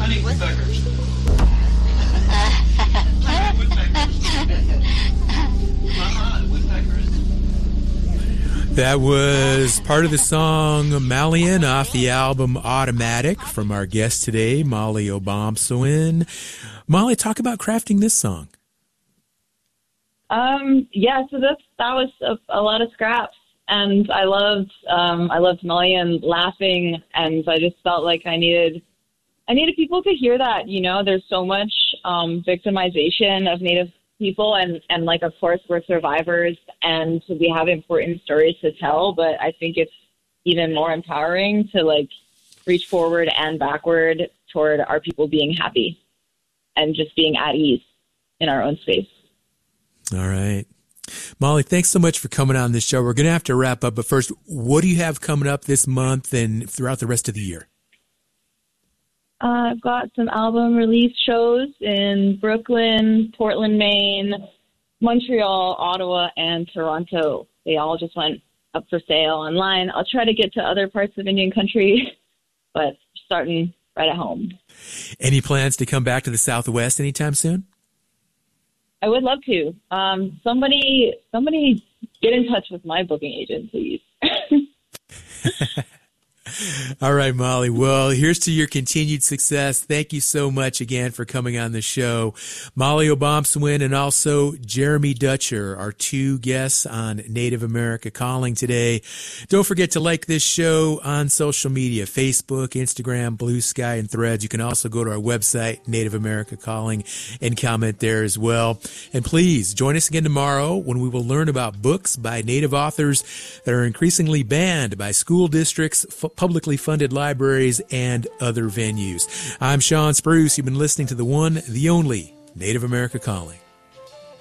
Honey woodpeckers. Honey woodpeckers. That was part of the song Malian off the album Automatic from our guest today, Molly Obomsawin. Molly, talk about crafting this song. So that was a lot of scraps, and I loved Malian laughing, and I just felt like I needed people to hear that. You know, there's so much victimization of Native people, and like, of course, we're survivors and we have important stories to tell, but I think it's even more empowering to like reach forward and backward toward our people being happy and just being at ease in our own space. All right. Molly, thanks so much for coming on this show. We're going to have to wrap up, but first, what do you have coming up this month and throughout the rest of the year? I've got some album release shows in Brooklyn, Portland, Maine, Montreal, Ottawa, and Toronto. They all just went up for sale online. I'll try to get to other parts of Indian country, but starting right at home. Any plans to come back to the Southwest anytime soon? I would love to. Somebody get in touch with my booking agent, please. All right, Molly. Well, here's to your continued success. Thank you so much again for coming on the show. Molly Obomsawin and also Jeremy Dutcher, our two guests on Native America Calling today. Don't forget to like this show on social media, Facebook, Instagram, Blue Sky, and Threads. You can also go to our website, Native America Calling, and comment there as well. And please join us again tomorrow when we will learn about books by Native authors that are increasingly banned by school districts, publicly funded libraries, and other venues. I'm Sean Spruce. You've been listening to the one, the only Native America Calling.